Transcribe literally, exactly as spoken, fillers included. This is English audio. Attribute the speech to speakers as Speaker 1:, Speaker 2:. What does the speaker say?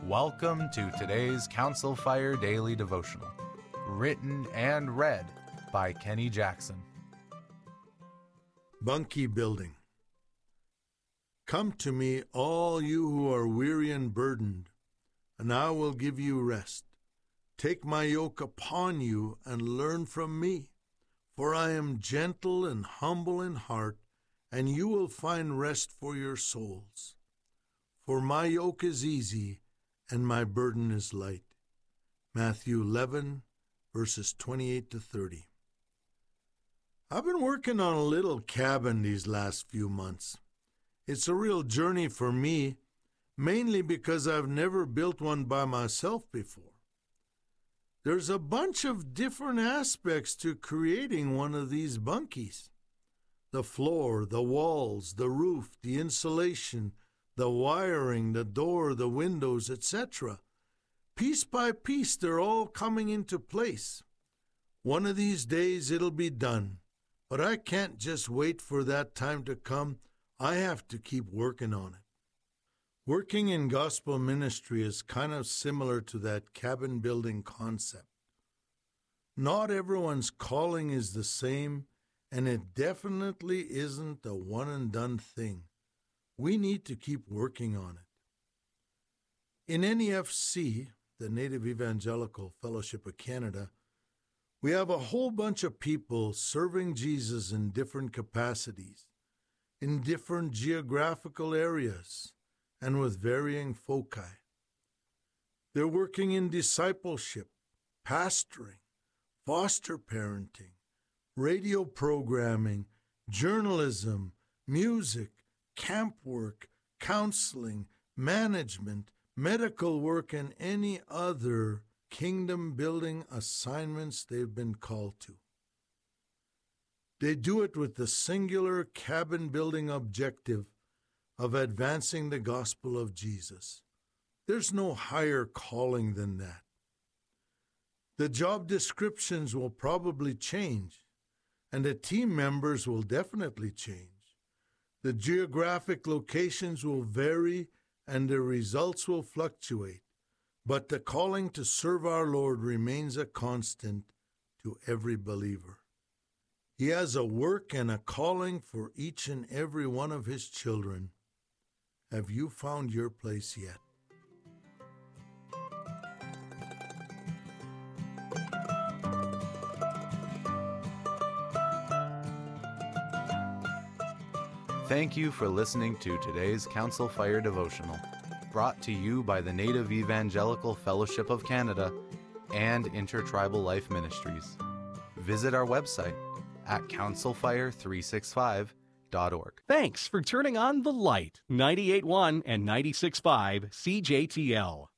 Speaker 1: Welcome to today's Council Fire Daily Devotional, written and read by Kenny Jackson.
Speaker 2: Bunkie Building. Come to me, all you who are weary and burdened, and I will give you rest. Take my yoke upon you and learn from me, for I am gentle and humble in heart, and you will find rest for your souls. For my yoke is easy and my burden is light. Matthew eleven, verses twenty-eight to thirty. I've been working on a little cabin these last few months. It's a real journey for me, mainly because I've never built one by myself before. There's a bunch of different aspects to creating one of these bunkies. The floor, the walls, the roof, the insulation, the wiring, the door, the windows, et cetera. Piece by piece, they're all coming into place. One of these days it'll be done, but I can't just wait for that time to come. I have to keep working on it. Working in gospel ministry is kind of similar to that cabin building concept. Not everyone's calling is the same, and it definitely isn't a one-and-done thing. We need to keep working on it. In N E F C, the Native Evangelical Fellowship of Canada, we have a whole bunch of people serving Jesus in different capacities, in different geographical areas, and with varying foci. They're working in discipleship, pastoring, foster parenting, radio programming, journalism, music, camp work, counseling, management, medical work, and any other kingdom-building assignments they've been called to. They do it with the singular cabin-building objective of advancing the gospel of Jesus. There's no higher calling than that. The job descriptions will probably change, and the team members will definitely change. The geographic locations will vary and the results will fluctuate, but the calling to serve our Lord remains a constant to every believer. He has a work and a calling for each and every one of his children. Have you found your place yet?
Speaker 1: Thank you for listening to today's Council Fire Devotional, brought to you by the Native Evangelical Fellowship of Canada and Intertribal Life Ministries. Visit our website at council fire three sixty-five dot org.
Speaker 3: Thanks for turning on The Light, ninety-eight point one and ninety-six point five C J T L.